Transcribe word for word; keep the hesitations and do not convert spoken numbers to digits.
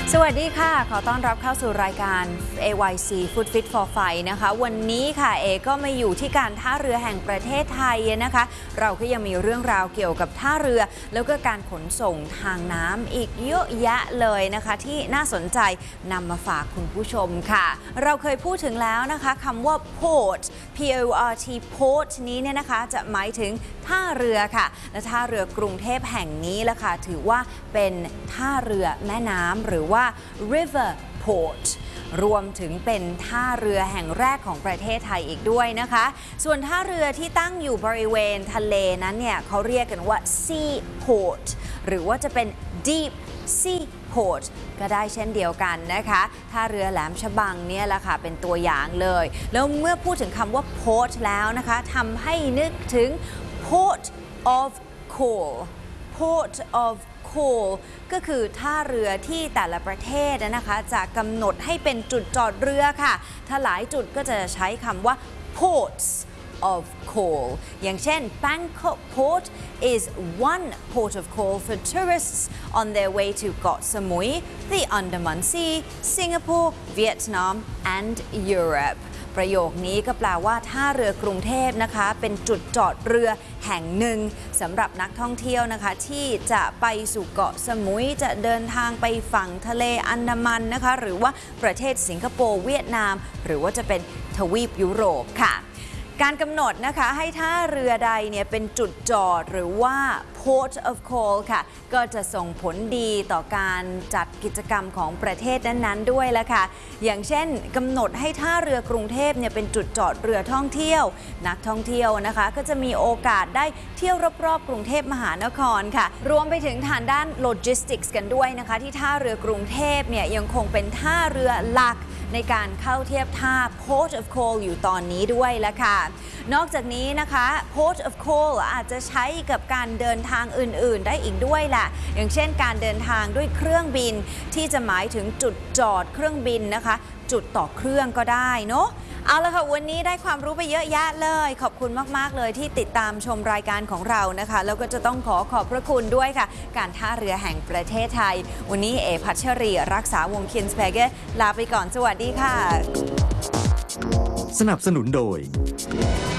สวัสดีค่ะขอต้อนรับเข้าสู่รายการ เอ วาย ซี Food Fit for Fight นะคะวันนี้ค่ะเอก็มาอยู่ที่การท่าเรือแห่งประเทศไทยนะคะเราก็ยังมีเรื่องราวเกี่ยวกับท่าเรือแล้วก็การขนส่งทางน้ำอีกเยอะแยะเลยนะคะที่น่าสนใจนำมาฝากคุณผู้ชมค่ะเราเคยพูดถึงแล้วนะคะคำว่า port p o r t port นี้เนี่ยนะคะจะหมายถึงท่าเรือค่ะและท่าเรือกรุงเทพแห่งนี้ละค่ะถือว่าเป็นท่าเรือแม่น้ำหรือว่า river port รวมถึงเป็นท่าเรือแห่งแรกของประเทศไทยอีกด้วยนะคะส่วนท่าเรือที่ตั้งอยู่บริเวณทะเลนั้นเนี่ยเขาเรียกกันว่า sea port หรือว่าจะเป็น deep sea port ก็ได้เช่นเดียวกันนะคะท่าเรือแหลมฉบังเนี่ยแหละค่ะเป็นตัวอย่างเลยแล้วเมื่อพูดถึงคำว่า port แล้วนะคะทำให้นึกถึง port of call port of call ก็คือท่าเรือที่แต่ละประเทศนะคะจะกำหนดให้เป็นจุดจอดเรือค่ะถ้าหลายจุดก็จะใช้คำว่า ports of call อย่างเช่น Bangkok Port is one port of call for tourists on their way to เกาะสมุย the Andaman Sea Singapore Vietnam and Europeประโยคนี้ก็แปลว่าท่าเรือกรุงเทพนะคะเป็นจุดจอดเรือแห่งหนึ่งสำหรับนักท่องเที่ยวนะคะที่จะไปสู่เกาะสมุยจะเดินทางไปฝั่งทะเลอันดามันนะคะหรือว่าประเทศสิงคโปร์เวียดนามหรือว่าจะเป็นทวีปยุโรปค่ะการกำหนดนะคะให้ท่าเรือใดเนี่ยเป็นจุดจอดหรือว่า port of call ค่ะก็จะส่งผลดีต่อการจัดกิจกรรมของประเทศนั้นๆด้วยละค่ะอย่างเช่นกำหนดให้ท่าเรือกรุงเทพเนี่ยเป็นจุดจอดเรือท่องเที่ยวนักท่องเที่ยวนะคะก็จะมีโอกาสได้เที่ยวรอบๆกรุงเทพมหานครค่ะรวมไปถึงทางด้านโลจิสติกส์กันด้วยนะคะที่ท่าเรือกรุงเทพเนี่ยยังคงเป็นท่าเรือหลักในการเข้าเทียบท่า Port of Call อยู่ตอนนี้ด้วยละค่ะนอกจากนี้นะคะ Port of Call อาจจะใช้กับการเดินทางอื่นๆได้อีกด้วยแหละอย่างเช่นการเดินทางด้วยเครื่องบินที่จะหมายถึงจุดจอดเครื่องบินนะคะจุดต่อเครื่องก็ได้เนาะเอาละค่ะวันนี้ได้ความรู้ไปเยอะแยะเลยขอบคุณมากๆเลยที่ติดตามชมรายการของเรานะคะแล้วก็จะต้องขอขอบพระคุณด้วยค่ะการท่าเรือแห่งประเทศไทยวันนี้เอพัชรีรักษาวงศ์คินสเปเกอร์ลาไปก่อนสวัสดีค่ะสนับสนุนโดย